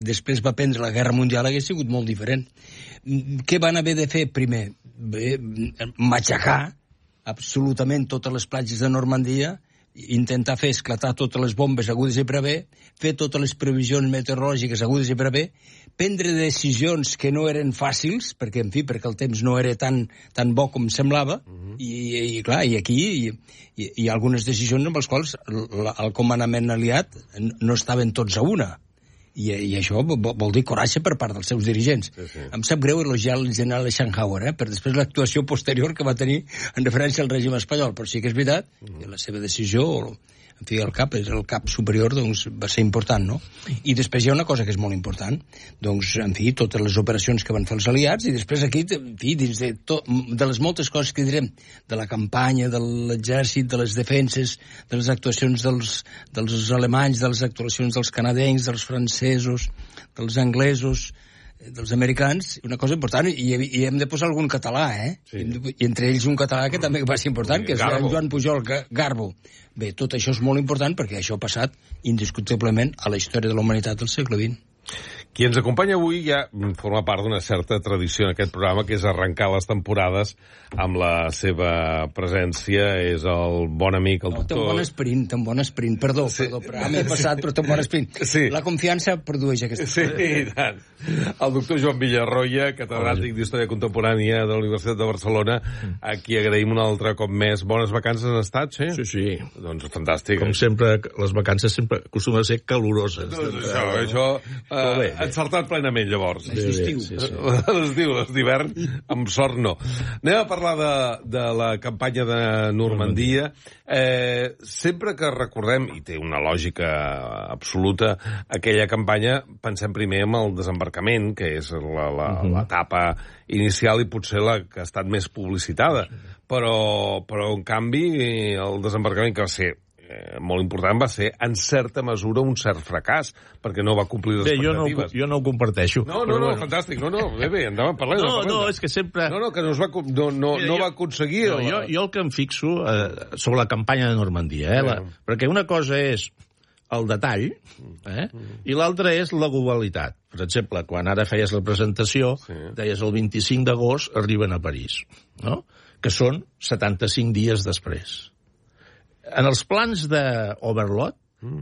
després va prendre la Guerra Mundial, hagués sigut molt diferent. Què van haver de fer primer? Matxacar absolutament totes les platges de Normandia, intentar fer esclatar totes les bombes agudes i per haver, fer totes les previsions meteorològiques agudes i per haver, prendre decisions que no eren fàcils, perquè el temps no era tan bo com semblava, i clar, i aquí hi ha algunes decisions amb les quals el comandament aliat no estaven tots a una. I això vol dir coratge per part dels seus dirigents. Sí. Em sap greu elogiar el general Eisenhower, per després l'actuació posterior que va tenir en referència al règim espanyol, però sí que és veritat que la seva decisió, en fi, el cap superior, doncs, va ser important, no? I després hi ha una cosa que és molt important, doncs, en fi, totes les operacions que van fer els aliats, i després aquí, en fi, dins de les moltes coses que direm, de la campanya, de l'exèrcit, de les defenses, de les actuacions dels alemanys, de les actuacions dels canadencs, dels francesos, dels anglesos, dels americans, una cosa important, i hem de posar algun català, Sí. I entre ells un català que també va ser important, que és en Joan Pujol Garbo. Bé, tot això és molt important perquè això ha passat indiscutiblement a la història de la humanitat del segle XX. Qui ens acompanya avui ja forma part d'una certa tradició en aquest programa, que és arrencar les temporades amb la seva presència. És el bon amic, el doctor... Té un bon esprint, perdó, m'he passat, però té un bon esprint. Sí. La confiança produeix aquesta cosa. Sí, i tant. El doctor Joan Villarroya, catedràtic d'Història Contemporània de la Universitat de Barcelona, a qui agraïm un altre cop més. Bones vacances han estat, sí? Sí. Doncs fantàstic. Com sempre, les vacances sempre acostumen a ser caloroses. Doncs això encertat plenament, llavors. L'estiu. Sí. L'estiu, l'hivern, amb sort no. Anem a parlar de la campanya de Normandia. Sempre que recordem, i té una lògica absoluta, aquella campanya, pensem primer en el desembarcament, que és l'etapa inicial i potser la que ha estat més publicitada. Però en canvi, el desembarcament, que va ser molt important, va ser en certa mesura un cert fracàs, perquè no va complir les expectatives. Jo no ho comparteixo. No, fantàstic. Bé, endavant, parlem. No, és que sempre... Que no va aconseguir... Jo el que em fixo sobre la campanya de Normandia, perquè una cosa és el detall, i l'altra és la globalitat. Per exemple, quan ara feies la presentació, deies el 25 d'agost arriben a París, no? Que són 75 dies després. En els plans d'Overlord,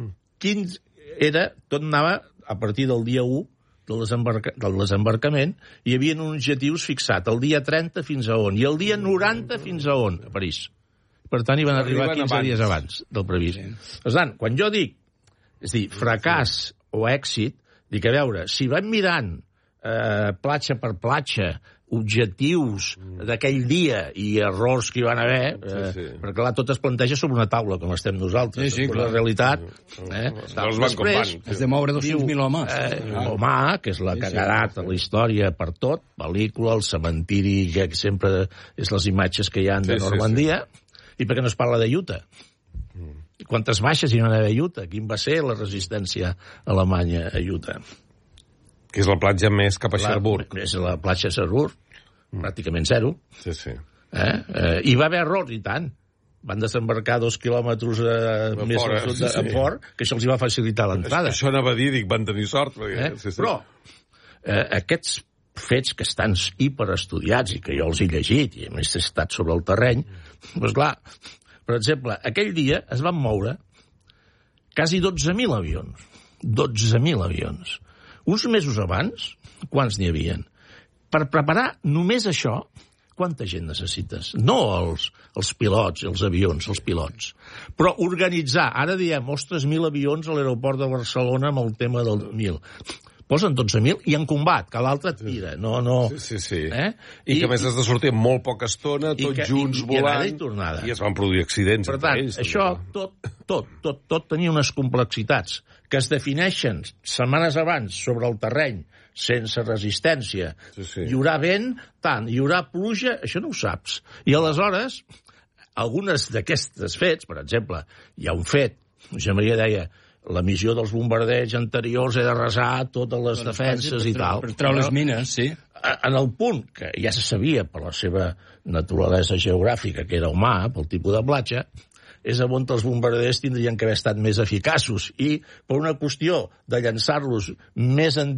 tot anava a partir del dia 1 del desembarcament, hi havia uns objectius fixats, el dia 30 fins a on, i el dia 90 fins a on, a París. Per tant, hi van arribar 15 dies abans del previst. Per tant, quan jo dic, és dir, fracàs o èxit, dic, a veure, si vam mirant platja per platja, objectius d'aquell dia i errors que hi van haver, perquè clar, tot es planteja sobre una taula, com estem nosaltres, però la realitat... Després, has de moure 200.000 homes. L'Omà, que és la que ha quedat a la història per tot, pel·lícula, el cementiri, que sempre és les imatges que hi ha de Normandia, i per què no es parla de Utah? Quantes baixes hi van haver a Utah? Quin va ser la resistència alemanya a Utah? Que és la platja més cap a Cherbourg. És la platja Cherbourg, pràcticament zero. Sí. I va haver errors, i tant. Van desembarcar 2 quilòmetres més al sud de Fort, que això els va facilitar l'entrada. Això anava a dir, van tenir sort. Però aquests fets que estan hiperestudiats i que jo els he llegit, i a més he estat sobre el terreny, doncs clar, per exemple, aquell dia es van moure quasi 12.000 avions. 12.000 avions. Uns mesos abans, quants n'hi havien? Per preparar només això, quanta gent necessites? No els pilots, els avions, els pilots. Però organitzar, ara diem, ostres, 1.000 avions a l'aeroport de Barcelona amb el tema del 1.000. Posen 12.000 i en combat, que l'altre et tira. Sí. I que a més has de sortir en molt poca estona, tots junts volant, i es van produir accidents. Per tant, això, tot tenia unes complexitats que es defineixen setmanes abans sobre el terreny, sense resistència. Hi haurà vent, tant, hi haurà pluja, això no ho saps. I aleshores, algunes d'aquests fets, per exemple, hi ha un fet, Josep Maria deia, la missió dels bombardeigs anteriors era arrasar totes les defenses i tal. Per treure les mines, sí. En el punt que ja se sabia per la seva naturalesa geogràfica, que era humà, pel tipus de platja, és on els bombarders tindrien que haver estat més eficaços, i per una qüestió de llançar-los més